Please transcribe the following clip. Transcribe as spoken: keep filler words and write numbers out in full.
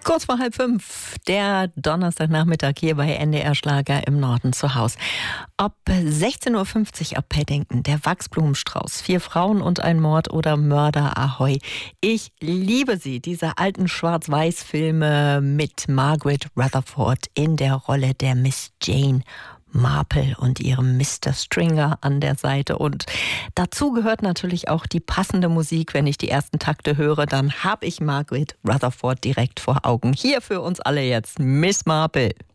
Kurz vor halb fünf, der Donnerstagnachmittag hier bei N D R Schlager im Norden zu Haus. Ob sechzehn Uhr fünfzig ab Paddington, der Wachsblumenstrauß, vier Frauen und ein Mord oder Mörder Ahoi. Ich liebe sie, diese alten Schwarz-Weiß-Filme mit Margaret Rutherford in der Rolle der Miss Jane Marple und ihrem Mister Stringer an der Seite. Und dazu gehört natürlich auch die passende Musik. Wenn ich die ersten Takte höre, dann habe ich Margaret Rutherford direkt vor Augen. Hier für uns alle jetzt Miss Marple.